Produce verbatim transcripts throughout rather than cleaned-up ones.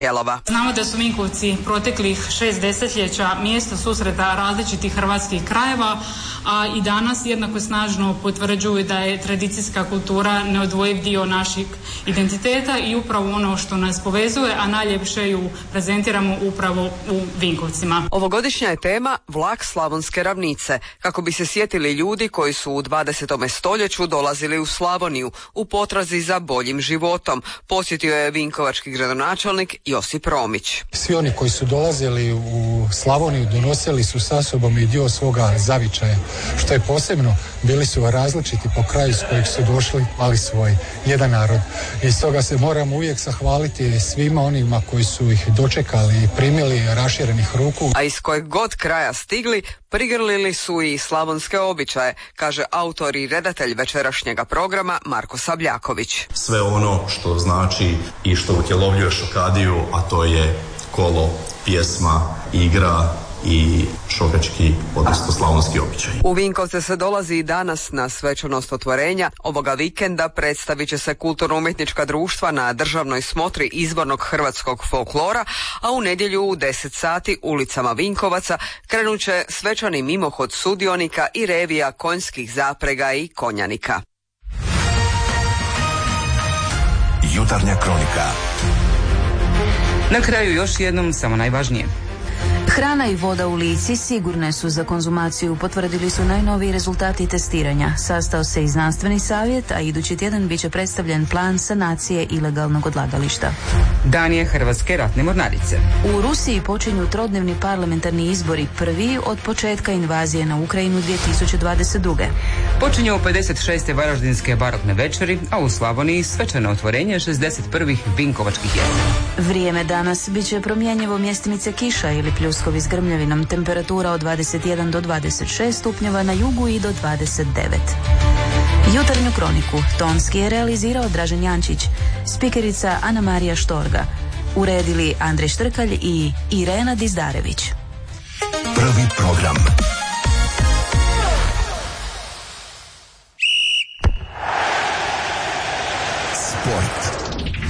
Jelova. Znamo da su Vinkovci proteklih šest desetljeća mjesto susreta različitih hrvatskih krajeva, a i danas jednako snažno potvrđuju da je tradicijska kultura neodvojiv dio našeg identiteta i upravo ono što nas povezuje, a najljepše ju prezentiramo upravo u Vinkovcima. Ovogodišnja je tema Vlak Slavonske ravnice, kako bi se sjetili ljudi koji su u dvadesetom stoljeću dolazili u Slavoniju u potrazi za boljim životom. Posjetio je vinkovački gradonačelnik Josip Romić. Svi oni koji su dolazili u Slavoniju donosili su sa sobom i dio svoga zavičaja, što je posebno, bili su različiti po kraju s kojeg su došli, ali svoj, jedan narod. I stoga se moramo uvijek zahvaliti svima onima koji su ih dočekali i primili raširenih ruku. A iz kojeg god kraja stigli, prigrlili su i slavonske običaje, kaže autor i redatelj večerašnjega programa Marko Sabljaković. Sve ono što znači i što utjelovljuje šokadiju, a to je kolo, pjesma, igra i šokački, odnosno slavonski običaj. U Vinkovce se dolazi i danas na svečanost otvorenja. Ovoga vikenda predstavit će se kulturno-umjetnička društva na državnoj smotri izvornog hrvatskog folklora, a u nedjelju u deset sati ulicama Vinkovaca krenut će svečani mimohod sudionika i revija konjskih zaprega i konjanika. Jutarnja kronika. Na kraju još jednom samo najvažnije. Hrana i voda u Lici sigurne su za konzumaciju, potvrdili su najnoviji rezultati testiranja. Sastao se i znanstveni savjet, a idući tjedan bit će predstavljen plan sanacije ilegalnog odlagališta. Dan je Hrvatske ratne mornarice. U Rusiji počinju trodnevni parlamentarni izbori, prvi od početka invazije na Ukrajinu dvije tisuće dvadeset druge. Počinju pedeset šeste Varaždinske barokne večeri, a u Slavoniji svečano otvorenje šezdeset prvih Vinkovačkih jezera. Vrijeme danas bit će promjenjivo, mjestimice kiša ili pljuskovi s grmljavinom, temperatura od dvadeset jedan do dvadeset šest stupnjeva na jugu i do dvadeset devet. Jutarnju kroniku tonski je realizirao Dražen Jančić, spikerica Ana Marija Štorga, uredili Andrej Štrkalj i Irena Dizdarević. Prvi program. Sport.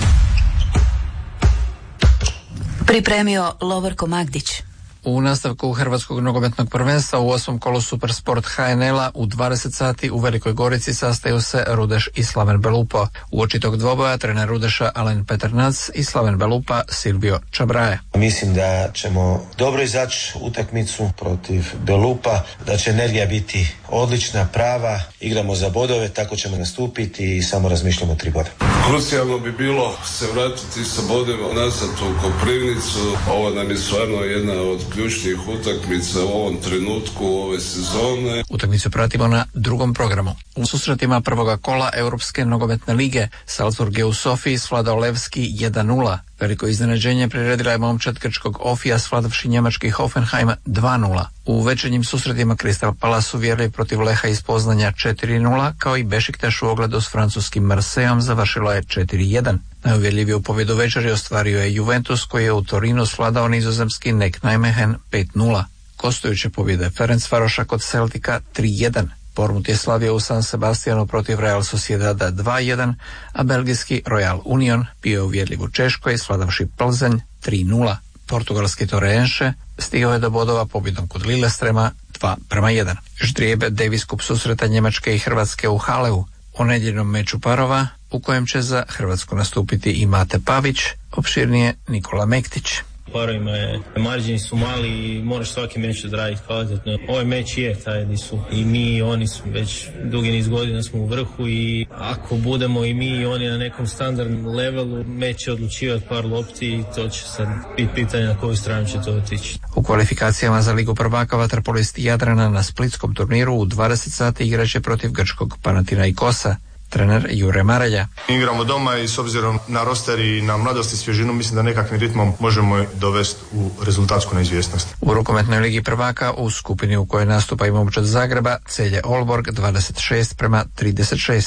Pripremio Lovorko Magdić. U nastavku Hrvatskog nogometnog prvenstva u osmom kolu Supersport H N L-a u dvadeset sati u Velikoj Gorici sastaju se Rudeš i Slaven Belupo. Uoči tog dvoboja trener Rudeša Alen Peternac i Slaven Belupa Silvio Čabraje. Mislim da ćemo dobro izaći utakmicu protiv Belupa, da će energija biti odlična, prava, igramo za bodove, tako ćemo nastupiti i samo razmišljamo tri boda. Krucijalno bi bilo se vratiti sa bodima nazad u Koprivnicu. Ovo nam je stvarno jedna od ključnih utakmica u ovom trenutku ove sezone. Utakmicu pratimo na drugom programu. U susretima prvoga kola Europske nogometne lige Salzburg je u Sofiji svladao Levski jedan nula. Veliko iznenađenje priredila je momčad grčkog Ofija svladavši njemački Hoffenheim dva nula. U večernjim susretima Crystal Palace uvjerili protiv Leha iz Poznanja četiri nula, kao i Bešiktaš u ogledu s francuskim Marseillom završilo je četiri jedan. Najuvjerljiviju pobjedu večeri ostvario je Juventus, koji je u Torinu svladao nizozemski Nek Nijmegen pet nula. Gostujuće pobjede Ferencvaroša kod Celtica tri jedan. Bournemouth je slavio u San Sebastianu protiv Real Sociedada dva jedan, a belgijski Royal Union bio je uvjerljiv u Češkoj svladavši Plzeň tri nula. Portugalski Torreense stigao je do bodova pobjedom kod Lillestrema dva prema jedan. Ždrijeb Davis Cup susreta Njemačke i Hrvatske u Haleu. O nedjeljnom meču parova, u kojem će za Hrvatsku nastupiti i Mate Pavić, opširnije Nikola Mektić. Parovima je, marđini su mali i moraš svaki meč odraditi kvalitetno. Ovaj meč je taj di su i mi i oni su već dugi niz godina smo u vrhu i ako budemo i mi i oni na nekom standardnom levelu, meč će odlučivati par lopti i to će sad biti pitanje na koju stranu će to otići. U kvalifikacijama za Ligu prvaka vaterpolisti Jadrana na splitskom turniru u dvadeset sati igraće protiv grčkog Panathinaikosa. Trener Jure Marelja. Igramo doma i s obzirom na roster i na mladost i svježinu mislim da nekakvim ritmom možemo dovesti u rezultatsku neizvjesnost. U rukometnoj ligi prvaka u skupini u kojoj nastupa i momčad Zagreba Celje Olborg dvadeset šest prema trideset šest.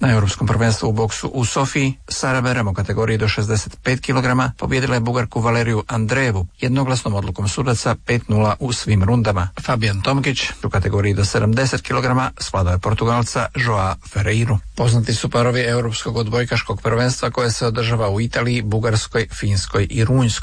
Na Europskom prvenstvu u boksu u Sofiji Sara Berem u kategoriji do šezdeset pet kilograma pobijedila je Bugarku Valeriju Andrejevu jednoglasnom odlukom sudaca pet nula u svim rundama. Fabian Tomkić u kategoriji do sedamdeset kilograma svladao je Portugalca Joa Ferreiru. Poznati su parovi Europskog odbojkaškog prvenstva koje se održava u Italiji, Bugarskoj, Finskoj i Rumunjskoj.